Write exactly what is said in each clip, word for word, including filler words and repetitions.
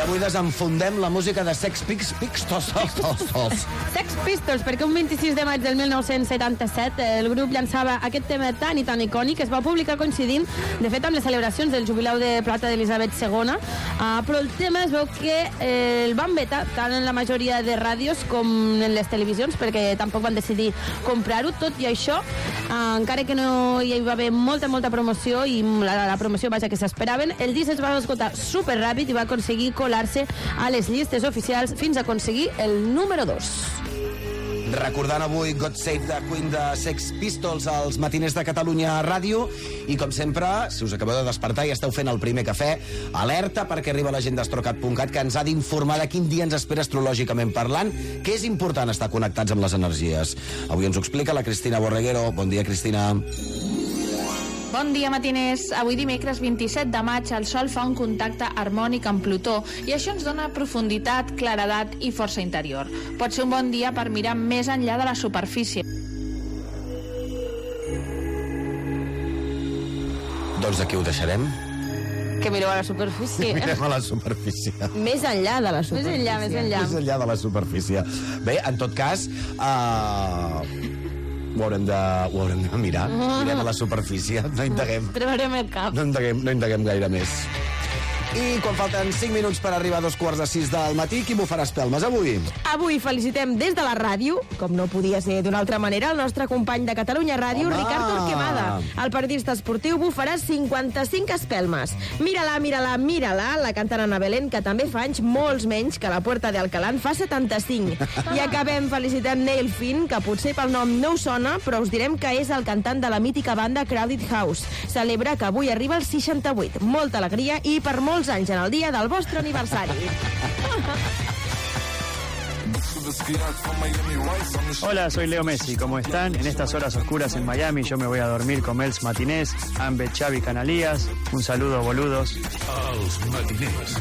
avui desenfundem la música de Sex Pistols. Sex Pistols, perquè un vint-i-sis de maig del mil nou-cents setanta-set el grup llançava aquest tema tan i tan icònic que es va publicar coincidint, de fet, amb les celebracions del jubilau de plata d'Elisabet segona, uh, però el tema es veu que eh, el van vetar tant en la majoria de ràdios com en les televisions, perquè tampoc van decidir comprar-ho. Tot i això, uh, encara que no hi va haver molta, molta promoció i la, la promoció vaja que s'esperaven, el disc es va esgotar super ràpid i va aconseguir colar-se a les llistes oficials fins a aconseguir el número dos. Recordant avui God Save the Queen de Sex Pistols als matiners de Catalunya Ràdio, i com sempre, si us acabeu de despertar i esteu fent el primer cafè, alerta perquè arriba la gent d'Astrocat punt cat que ens ha d'informar de quin dia ens espera astrològicament parlant, que és important estar connectats amb les energies. Avui ens ho explica la Cristina Borreguero. Bon dia, Cristina. Bon dia, matiners. Avui dimecres vint-i-set de maig el Sol fa un contacte harmònic amb Plutó i això ens dona profunditat, claredat i força interior. Pot ser un bon dia per mirar més enllà de la superfície. Doncs aquí ho deixarem. Que mireu a la superfície. Mirem a la superfície. Més enllà de la superfície. Més enllà, més enllà. Més enllà de la superfície. Bé, en tot cas... Uh... Ho haurem, de, ho haurem de mirar. Mirem a la superfície. No indaguem. Treurem el cap. No indaguem, no indaguem gaire més. I quan falten cinc minuts per arribar a dos quarts de sis del matí, qui bufarà espelmes avui? Avui felicitem des de la ràdio, com no podia ser d'una altra manera, el nostre company de Catalunya Ràdio, Home! Ricard Torquemada. El periodista esportiu bufarà cinquanta-cinc espelmes. Mira-la, mira-la, mira-la, la cantant Ana Belén, que també fa anys molts menys que la Puerta de Alcalá, fa setanta-cinc. I acabem felicitant Neil Finn, que potser pel nom no us sona, però us direm que és el cantant de la mítica banda Crowded House. Celebra que avui arriba al seixanta-vuit. Molta alegria i per molts anys en el dia del vostre aniversari. Hola, soy Leo Messi. ¿Cómo están? En estas horas oscuras en Miami yo me voy a dormir con Els Matiners, Ambe, Xavi, Canalías. Un saludo, boludos. Els Matiners.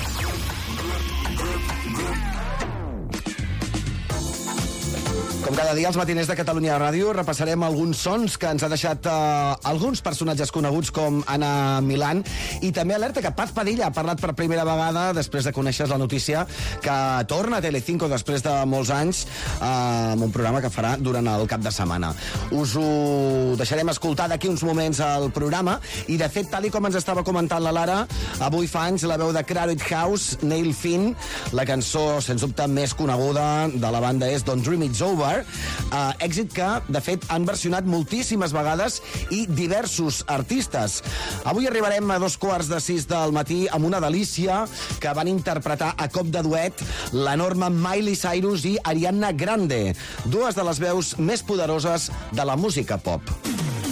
Com cada dia, als matiners de Catalunya Ràdio repassarem alguns sons que ens ha deixat uh, alguns personatges coneguts com Ana Milán, i també alerta que Paz Padilla ha parlat per primera vegada després de conèixer la notícia que torna a Telecinco després de molts anys uh, amb un programa que farà durant el cap de setmana. Us ho deixarem escoltar d'aquí uns moments al programa, i de fet, tal i com ens estava comentant la Lara, avui fa anys la veu de Crowded House, Neil Finn. La cançó, sens dubte, més coneguda de la banda és Don't Dream It's Over, Uh, èxit que, de fet, han versionat moltíssimes vegades i diversos artistes. Avui arribarem a dos quarts de sis del matí amb una delícia que van interpretar a cop de duet l'enorme Miley Cyrus i Ariana Grande, dues de les veus més poderoses de la música pop.